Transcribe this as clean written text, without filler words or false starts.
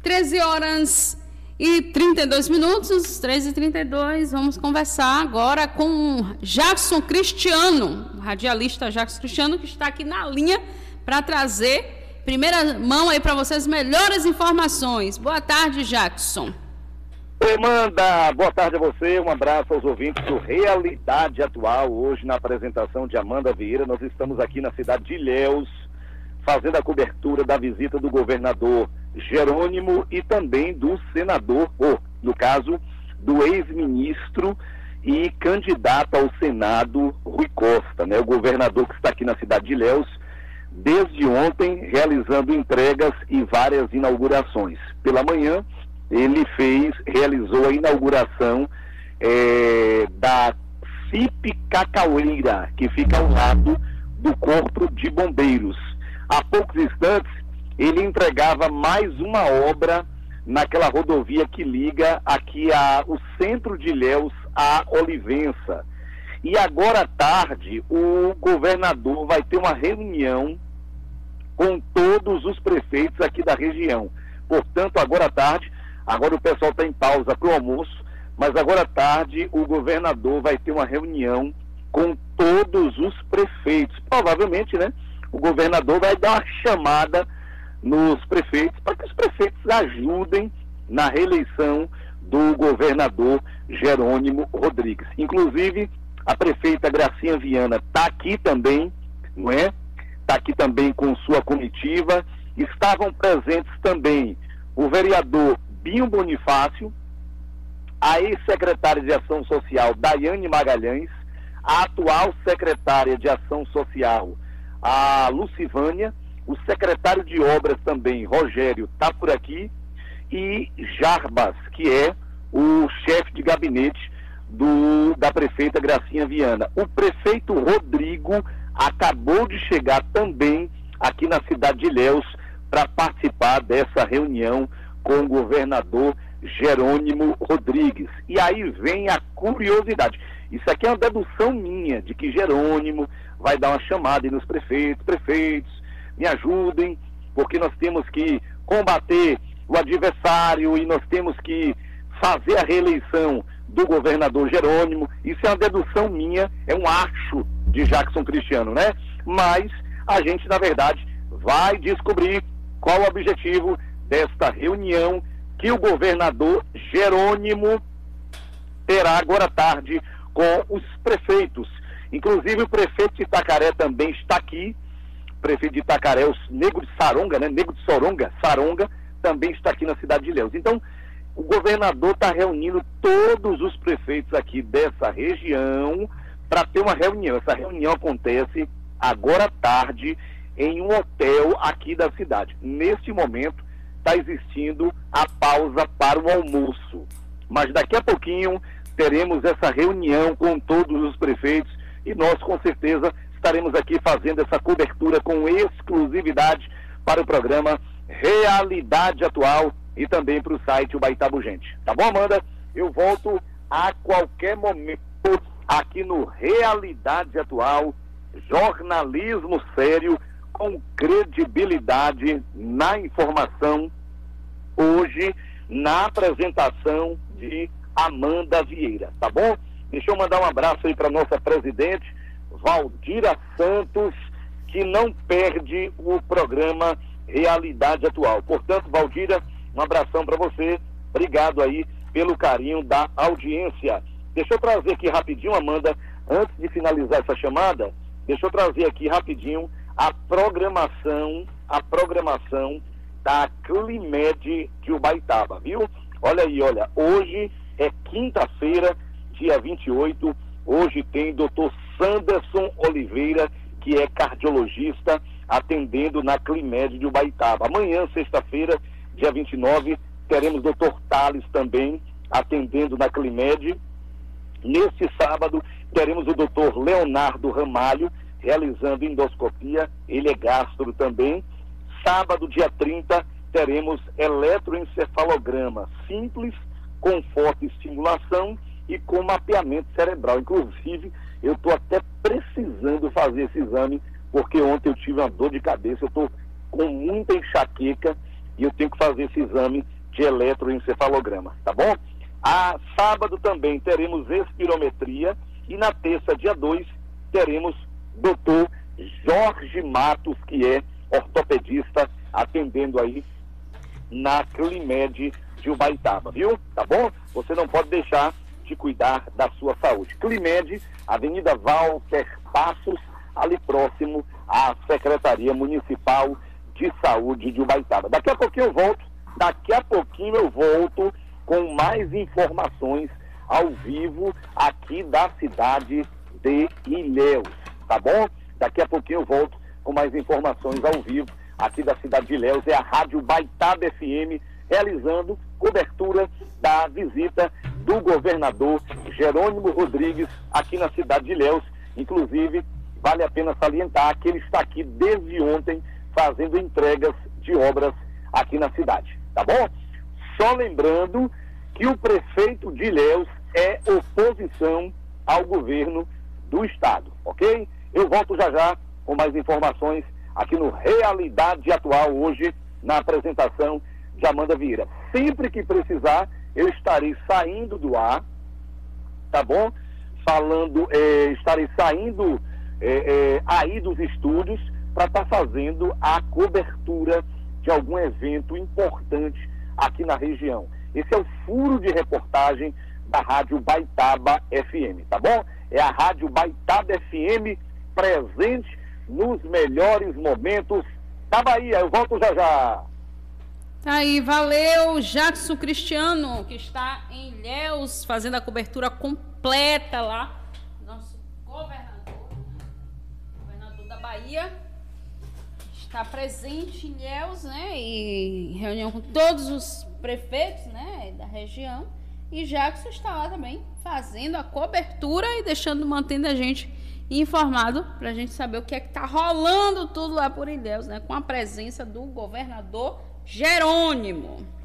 13h32, 13h32, vamos conversar agora com Jackson Cristiano, radialista Jackson Cristiano, que está aqui na linha para trazer, primeira mão aí para vocês, melhores informações. Boa tarde, Jackson. Oi, Amanda, boa tarde a você, um abraço aos ouvintes do Realidade Atual. Hoje, na apresentação de Amanda Vieira, nós estamos aqui na cidade de Ilhéus, fazendo a cobertura da visita do governador Jerônimo e também do senador, ou, no caso, do ex-ministro e candidato ao Senado, Rui Costa, né? O governador que está aqui na cidade de Ilhéus, desde ontem, realizando entregas e várias inaugurações. Pela manhã, ele realizou a inauguração da CIP Cacaueira, que fica ao lado do Corpo de Bombeiros. Há poucos instantes, ele entregava mais uma obra naquela rodovia que liga aqui o centro de Ilhéus a Olivença. E agora à tarde, o governador vai ter uma reunião com todos os prefeitos aqui da região. Portanto, agora à tarde, agora o pessoal está em pausa para o almoço, mas agora à tarde o governador vai ter uma reunião com todos os prefeitos. Provavelmente, né? O governador vai dar uma chamada nos prefeitos para que os prefeitos ajudem na reeleição do governador Jerônimo Rodrigues. Inclusive, a prefeita Gracinha Viana está aqui também, não é? Está aqui também com sua comitiva. Estavam presentes também o vereador Binho Bonifácio, a ex-secretária de Ação Social Daiane Magalhães, a atual secretária de Ação Social, a Lucivânia, o secretário de Obras também, Rogério, está por aqui, e Jarbas, que é o chefe de gabinete da prefeita Gracinha Viana. O prefeito Rodrigo acabou de chegar também aqui na cidade de Ilhéus para participar dessa reunião com o governador Jerônimo Rodrigues. E aí vem a curiosidade. Isso aqui é uma dedução minha, de que Jerônimo vai dar uma chamada aí nos prefeitos, me ajudem, porque nós temos que combater o adversário e nós temos que fazer a reeleição do governador Jerônimo. Isso é uma dedução minha, é um acho de Jackson Cristiano, né? Mas a gente, na verdade, vai descobrir qual o objetivo desta reunião que o governador Jerônimo terá agora à tarde com os prefeitos. Inclusive o prefeito de Itacaré também está aqui, o prefeito de Itacaré, o Nego de Saronga, né? Nego de Saronga, também está aqui na cidade de Ilhéus. Então, o governador está reunindo todos os prefeitos aqui dessa região para ter uma reunião. Essa reunião acontece agora à tarde em um hotel aqui da cidade. Neste momento, está existindo a pausa para o almoço. Mas daqui a pouquinho teremos essa reunião com todos os prefeitos e nós, com certeza, estaremos aqui fazendo essa cobertura com exclusividade para o programa Realidade Atual e também para o site Ubaitá Gente. Tá bom, Amanda? Eu volto a qualquer momento aqui no Realidade Atual, jornalismo sério, com credibilidade na informação, hoje na apresentação de Amanda Vieira, tá bom? Deixa eu mandar um abraço aí para nossa presidente, Valdira Santos, que não perde o programa Realidade Atual. Portanto, Valdira, um abração para você, obrigado aí pelo carinho da audiência. Deixa eu trazer aqui rapidinho, Amanda, antes de finalizar essa chamada, deixa eu trazer aqui rapidinho a programação da Climed de Ubaitaba, viu? Olha aí, olha, hoje é quinta-feira, dia 28, hoje tem Dr. Sanderson Oliveira, que é cardiologista, atendendo na Climed de Ubaitaba. Amanhã, sexta-feira, dia 29, teremos Dr. Thales também, atendendo na Climed. Neste sábado, teremos o Dr. Leonardo Ramalho, realizando endoscopia, ele é gastro também. Sábado, dia 30, teremos eletroencefalograma simples, com forte estimulação e com mapeamento cerebral. Inclusive, eu estou até precisando fazer esse exame, porque ontem eu tive uma dor de cabeça, eu estou com muita enxaqueca e eu tenho que fazer esse exame de eletroencefalograma, tá bom? A sábado também teremos espirometria e na terça, dia 2, teremos doutor Jorge Matos, que é ortopedista, atendendo aí na Climed de Ubaitaba, viu? Tá bom? Você não pode deixar de cuidar da sua saúde. Climed, Avenida Walter Passos, ali próximo à Secretaria Municipal de Saúde de Ubaitaba. Daqui a pouquinho eu volto com mais informações ao vivo aqui da cidade de Ilhéus, tá bom? Daqui a pouquinho eu volto com mais informações ao vivo aqui da cidade de Ilhéus. É a Rádio Ubaitaba FM realizando cobertura da visita do governador Jerônimo Rodrigues aqui na cidade de Ilhéus. Inclusive, vale a pena salientar que ele está aqui desde ontem fazendo entregas de obras aqui na cidade, tá bom? Só lembrando que o prefeito de Ilhéus é oposição ao governo do estado, ok? Eu volto já com mais informações aqui no Realidade Atual, hoje na apresentação de Amanda Vieira. Sempre que precisar, eu estarei saindo do ar, tá bom? Estarei saindo aí dos estúdios para estar fazendo a cobertura de algum evento importante aqui na região. Esse é o furo de reportagem da Rádio Ubaitaba FM, tá bom? É a Rádio Ubaitaba FM presente nos melhores momentos da Bahia. Eu volto já. Tá aí, valeu, Jackson Cristiano, que está em Ilhéus, fazendo a cobertura completa lá. Nosso governador da Bahia, está presente em Ilhéus, né? E reunião com todos os prefeitos, né, da região. E Jackson está lá também, fazendo a cobertura e mantendo a gente informado, para a gente saber o que é que está rolando tudo lá por Ilhéus, né? Com a presença do governador Jerônimo.